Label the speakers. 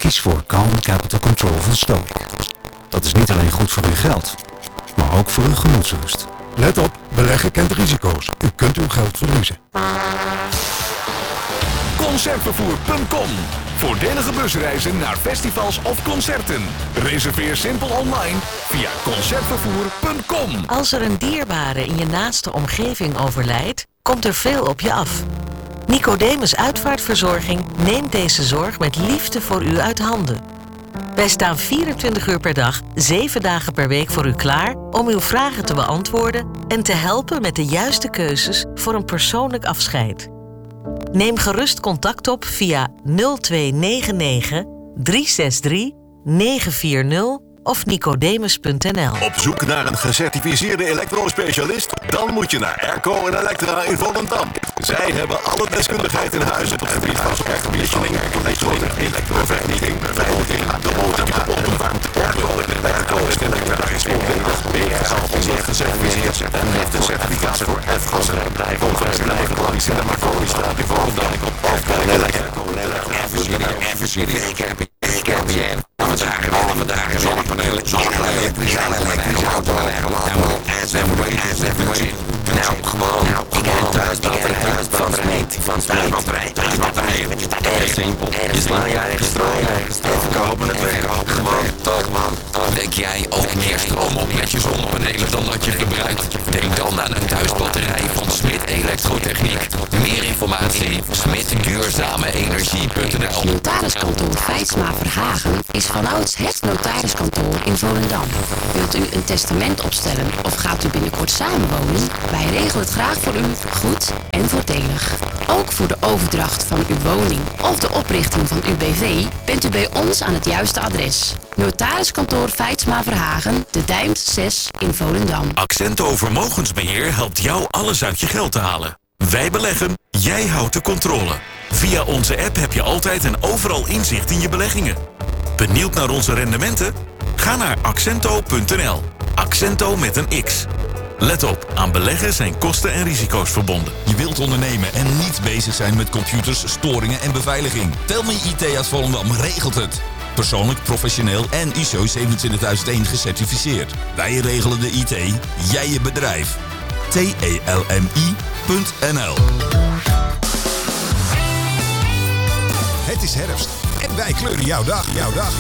Speaker 1: Kies voor Calm Capital Control van Stoic. Dat is niet alleen goed voor uw geld, maar ook voor uw gemoedsrust.
Speaker 2: Let op, beleggen kent risico's. U kunt uw geld verliezen.
Speaker 3: Concertvervoer.com. Voordelige busreizen naar festivals of concerten. Reserveer simpel online via Concertvervoer.com.
Speaker 4: Als er een dierbare in je naaste omgeving overlijdt, komt er veel op je af. Nicodemus Uitvaartverzorging neemt deze zorg met liefde voor u uit handen. Wij staan 24 uur per dag, 7 dagen per week voor u klaar om uw vragen te beantwoorden en te helpen met de juiste keuzes voor een persoonlijk afscheid. Neem gerust contact op via 0299 363 940 of nicodemus.nl.
Speaker 5: Op zoek naar een gecertificeerde elektrospecialist? Dan moet je naar Airco en Electra in Volendam. Zij hebben alle deskundigheid in huis op het gebied van airconditioning, elektrovernieuwing, beveiliging, domotica, onderwarmte, airco en Electro is volledig BRL gecertificeerd en heeft een certificaat voor F-gasrijblijf, volgens in de Marconi-straat in Volendam. Even serieus, ik heb je alle dagen zonnepanelen, elektrische auto, nou, gewoon, ik heb thuis van Smeet, erg simpel, je slaat je eigen stroom, verkopen het weg, gewoon, toch man. Denk jij ook meer stroom op met je zonnepanelen dan dat je verbruikt? Denk dan aan een thuisbatterij van Smit Elektrotechniek. Meer informatie, smitduurzameenergie.nl.
Speaker 6: Notariskantoor Feitsma Verhagen is vanouds het notariskantoor in Volendam. Wilt u een testament opstellen of gaat u binnenkort samenwonen? Wij regelen het graag voor u, goed en voordelig. Ook voor de overdracht van uw woning of de oprichting van uw BV bent u bij ons aan het juiste adres. Notariskantoor Feitsma Verhagen, de Dijmt 6 in Volendam.
Speaker 7: Accento Vermogensbeheer helpt jou alles uit je geld te halen. Wij beleggen, jij houdt de controle. Via onze app heb je altijd en overal inzicht in je beleggingen. Benieuwd naar onze rendementen? Ga naar accento.nl. Accento met een X. Let op, aan beleggen zijn kosten en risico's verbonden.
Speaker 8: Je wilt ondernemen en niet bezig zijn met computers, storingen en beveiliging. Telme IT uit Volendam regelt het. Persoonlijk, professioneel en ISO 27001 gecertificeerd. Wij regelen de IT, jij je bedrijf. TELMI.nl.
Speaker 9: Het is herfst en wij kleuren jouw dag.